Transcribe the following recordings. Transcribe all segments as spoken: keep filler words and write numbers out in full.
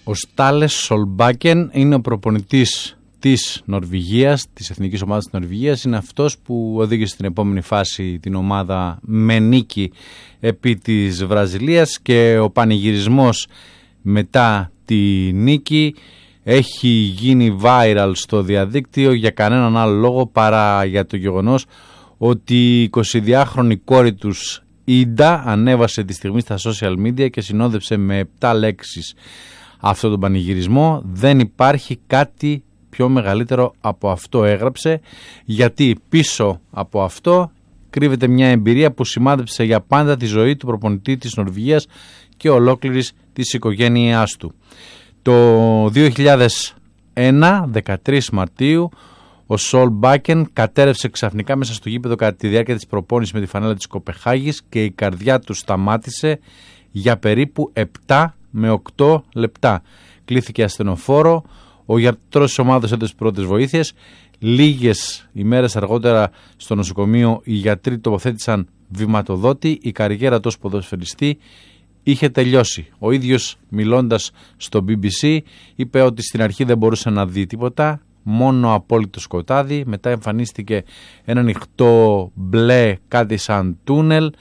Ο Στάλες Σολμπάκεν είναι ο προπονητής της Νορβηγίας, της εθνικής ομάδας της Νορβηγίας. Είναι αυτός που οδήγησε στην επόμενη φάση την ομάδα με νίκη επί της Βραζιλίας, και ο πανηγυρισμός μετά τη νίκη έχει γίνει viral στο διαδίκτυο για κανέναν άλλο λόγο παρά για το γεγονός ότι η εικοσιδυάχρονη κόρη τους Ίντα ανέβασε τη στιγμή στα social media και συνόδεψε με επτά λέξεις αυτόν τον πανηγυρισμό. Δεν υπάρχει κάτι πιο μεγαλύτερο από αυτό, έγραψε, γιατί πίσω από αυτό κρύβεται μια εμπειρία που σημάδεψε για πάντα τη ζωή του προπονητή της Νορβηγίας και ολόκληρης της οικογένειάς του. Το δύο χιλιάδες ένα, δεκατρείς Μαρτίου, ο Σολμπάκεν κατέρευσε ξαφνικά μέσα στο γήπεδο κατά τη διάρκεια της προπόνησης με τη φανέλα της Κοπεχάγης και η καρδιά του σταμάτησε για περίπου επτά με οκτώ λεπτά. Κλήθηκε ασθενοφόρο, ο γιατρός της ομάδας έδωσε πρώτες βοήθειες. Λίγες ημέρες αργότερα στο νοσοκομείο οι γιατροί τοποθέτησαν βηματοδότη. Η καριέρα του ως ποδοσφαιριστή είχε τελειώσει. Ο ίδιος, μιλώντας στο μπι μπι σι, είπε ότι στην αρχή δεν μπορούσε να δει τίποτα, μόνο απόλυτο σκοτάδι. Μετά εμφανίστηκε ένα ανοιχτό μπλε, κάτι σαν τούνελ.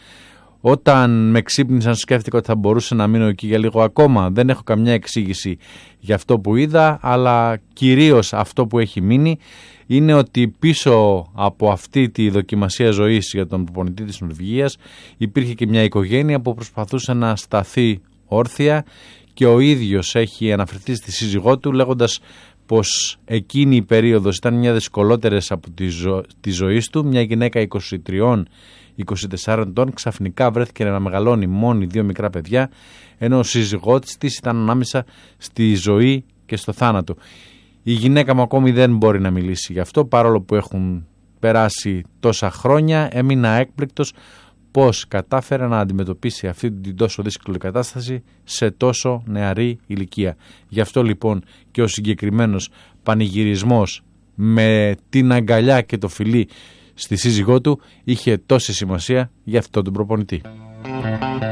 Όταν με ξύπνησαν σκέφτηκα ότι θα μπορούσε να μείνω εκεί για λίγο ακόμα. Δεν έχω καμιά εξήγηση για αυτό που είδα, αλλά κυρίως αυτό που έχει μείνει είναι ότι πίσω από αυτή τη δοκιμασία ζωής για τον προπονητή της Νορβηγίας υπήρχε και μια οικογένεια που προσπαθούσε να σταθεί όρθια, και ο ίδιος έχει αναφερθεί στη σύζυγό του λέγοντας πως εκείνη η περίοδος ήταν μια δυσκολότερες από τη, ζω... τη ζωή του. Μια γυναίκα είκοσι τρία είκοσι τέσσερα ετών ξαφνικά βρέθηκε να μεγαλώνει μόνη δύο μικρά παιδιά, ενώ ο σύζυγός της ήταν ανάμεσα στη ζωή και στο θάνατο. Η γυναίκα μου ακόμη δεν μπορεί να μιλήσει γι' αυτό, παρόλο που έχουν περάσει τόσα χρόνια. Έμεινα έκπληκτος πώς κατάφερε να αντιμετωπίσει αυτή την τόσο δύσκολη κατάσταση σε τόσο νεαρή ηλικία. Γι' αυτό λοιπόν και ο συγκεκριμένος πανηγυρισμός με την αγκαλιά και το φιλί στη σύζυγό του είχε τόση σημασία για αυτόν τον προπονητή.